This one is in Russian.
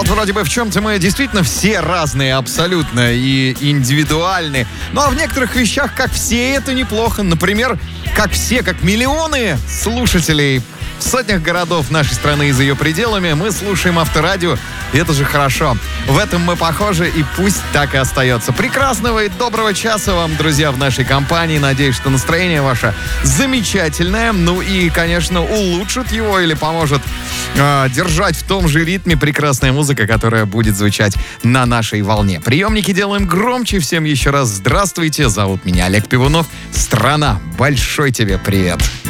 вроде бы в чем-то мы действительно все разные абсолютно и индивидуальны. Ну а в некоторых вещах, как все, это неплохо. Например, как все, как миллионы слушателей в сотнях городов нашей страны и за ее пределами, мы слушаем Авторадио, и это же хорошо. В этом мы похожи, и пусть так и остается. Прекрасного и доброго часа вам, друзья, в нашей компании. Надеюсь, что настроение ваше замечательное. Ну и, конечно, улучшит его или поможет держать в том же ритме прекрасная музыка, которая будет звучать на нашей волне. Приемники делаем громче. Всем еще раз здравствуйте. Зовут меня Олег Пивунов. Страна, большой тебе привет.